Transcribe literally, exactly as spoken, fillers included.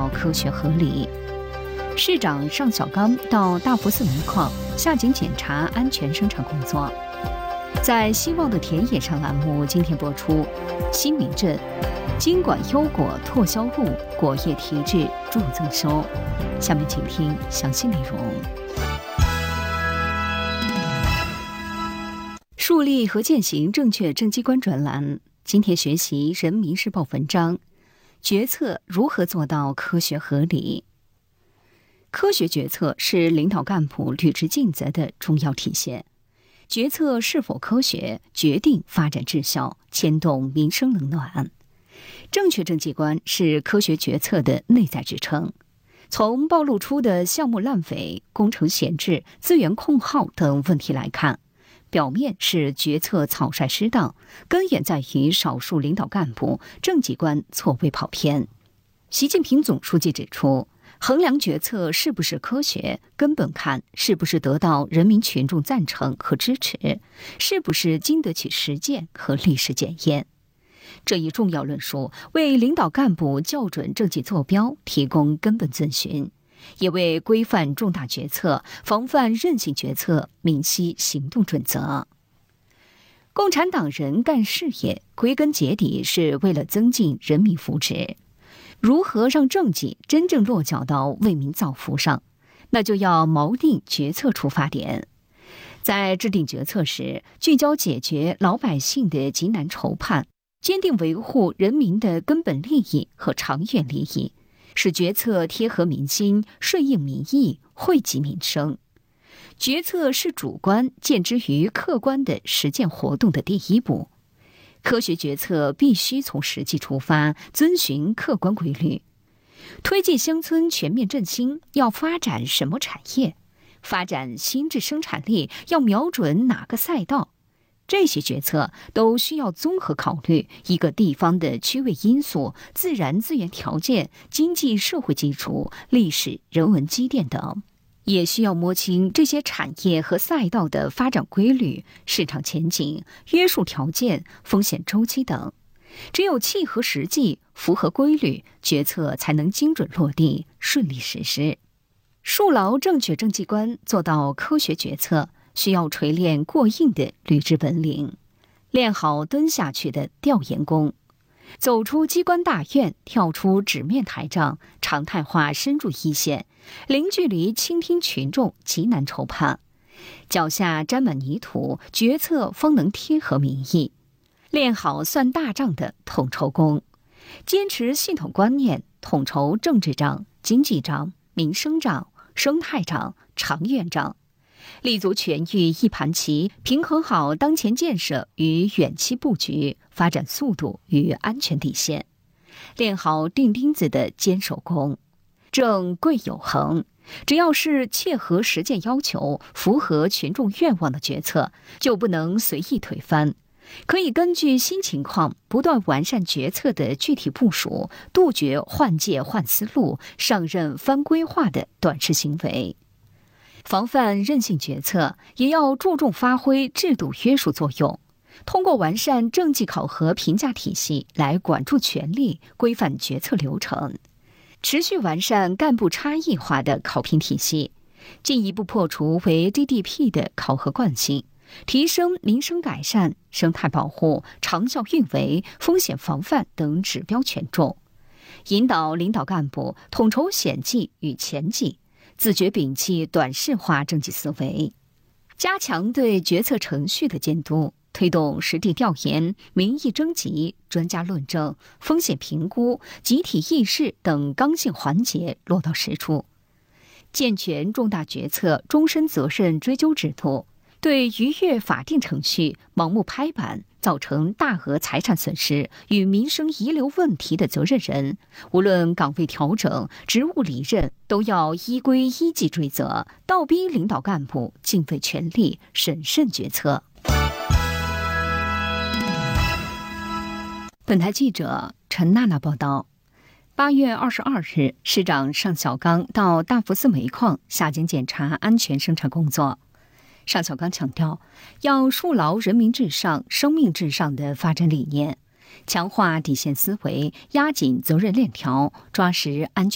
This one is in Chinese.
到科学合理。市长尚小刚到大福寺煤矿下井检查安全生产工作。在希望的田野上栏目今天播出，新民镇金管优果拓销路果业提质助增收。下面请听详细内容。树立和践行正确政绩观专栏，今天学习《人民日报》文章，决策如何做到科学合理。科学决策是领导干部履职尽责的重要体现。决策是否科学，决定发展质效，牵动民生冷暖。正确政绩观是科学决策的内在支撑。从暴露出的项目烂尾、工程闲置、资源空耗等问题来看，表面是决策草率失当，根源在于少数领导干部政绩观错位跑偏。习近平总书记指出，衡量决策是不是科学，根本看是不是得到人民群众赞成和支持，是不是经得起实践和历史检验。这一重要论述为领导干部校准政绩坐标提供根本遵循，也为规范重大决策、防范任性决策明晰行动准则。共产党人干事业，归根结底是为了增进人民福祉。如何让政绩真正落脚到为民造福上，那就要锚定决策出发点。在制定决策时，聚焦解决老百姓的急难愁盼，坚定维护人民的根本利益和长远利益，使决策贴合民心，顺应民意，惠及民生。决策是主观见之于客观的实践活动的第一步。科学决策必须从实际出发，遵循客观规律。推进乡村全面振兴，要发展什么产业？发展新质生产力，要瞄准哪个赛道？这些决策都需要综合考虑一个地方的区位因素、自然资源条件、经济社会基础、历史人文积淀等。也需要摸清这些产业和赛道的发展规律、市场前景、约束条件、风险周期等。只有契合实际、符合规律，决策才能精准落地、顺利实施。树牢正确政绩观，做到科学决策，需要锤炼过硬的履职本领，练好蹲下去的调研功。走出机关大院，跳出纸面台账，常态化深入一线，零距离倾听群众急难愁盼，脚下沾满泥土，决策方能贴合民意。练好算大账的统筹功，坚持系统观念，统筹政治账、经济账、民生账、生态账、长远账，立足全域一盘棋，平衡好当前建设与远期布局，发展速度与安全底线，练好钉钉子的坚守功。政贵有恒，只要是切合实践要求、符合群众愿望的决策，就不能随意推翻。可以根据新情况，不断完善决策的具体部署，杜绝换届换思路、上任翻规划的短视行为。防范任性决策，也要注重发挥制度约束作用，通过完善政绩考核评价体系来管住权力，规范决策流程，持续完善干部差异化的考评体系，进一步破除为 G D P 的考核惯性，提升民生改善、生态保护、长效运维、风险防范等指标权重，引导领导干部统筹险绩与前绩，自觉摒弃短视化政绩思维，加强对决策程序的监督，推动实地调研、民意征集、专家论证、风险评估、集体议事等刚性环节落到实处，健全重大决策终身责任追究制度，对逾越法定程序、盲目拍板造成大额财产损失与民生遗留问题的责任人，无论岗位调整、职务离任，都要依规依纪追责，倒逼领导干部敬畏权力、审慎决策。本台记者陈娜娜报道。八月二十二日，市长尚小刚到大福寺煤矿下井检查安全生产工作。尚小刚强调，要树牢人民至上、生命至上的发展理念，强化底线思维，压紧责任链条，抓实安全